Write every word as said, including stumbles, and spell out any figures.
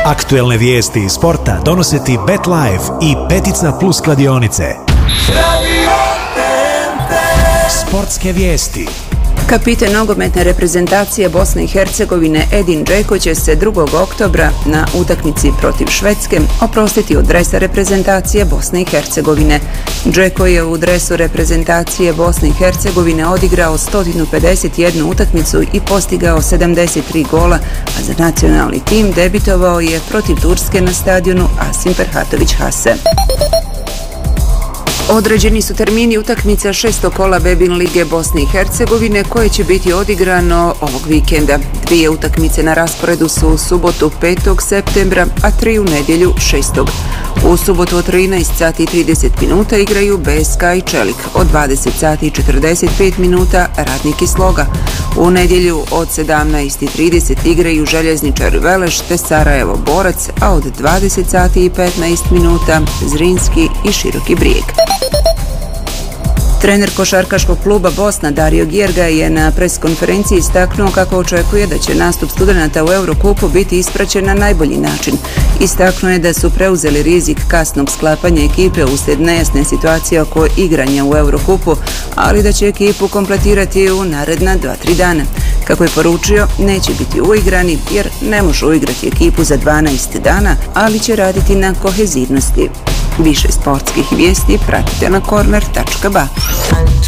Aktuelne vijesti iz sporta donose ti BetLife i Petica Plus kladionice. Sportske vijesti. Kapitan nogometne reprezentacije Bosne i Hercegovine Edin Džeko će se drugog oktobra na utakmici protiv Švedske oprostiti od dresa reprezentacije Bosne i Hercegovine. Džeko je u dresu reprezentacije Bosne i Hercegovine odigrao sto pedeset jednu utakmicu i postigao sedamdeset tri gola, a za nacionalni tim debitovao je protiv Turske na stadionu Asim Ferhatović Hase. Određeni su termini utakmica šestog kola Bebin lige Bosne i Hercegovine koje će biti odigrano ovog vikenda. Dvije utakmice na rasporedu su u subotu petog septembra, a tri u nedjelju šestog U subotu od trinaest sati i trideset minuta igraju B S K i Čelik, od dvadeset sati i četrdeset pet minuta Radnik i Sloga. U nedjelju od sedamnaest i trideset igraju Željezničar Veleš te Sarajevo Borac, a od dvadeset sati i petnaest minuta Zrinski i Široki Brijeg. Trener košarkaškog kluba Bosna Dario Gjerga je na preskonferenciji istaknuo kako očekuje da će nastup studenata u Eurokupu biti ispraćen na najbolji način. Istaknuo je da su preuzeli rizik kasnog sklapanja ekipe uslijed nejasne situacije oko igranja u Eurokupu, ali da će ekipu kompletirati u naredna dva tri dana. Kako je poručio, neće biti uigrani jer ne može uigrati ekipu za dvanaest dana, ali će raditi na kohezivnosti. Više sportskih vijesti pratite na korner tačka ba.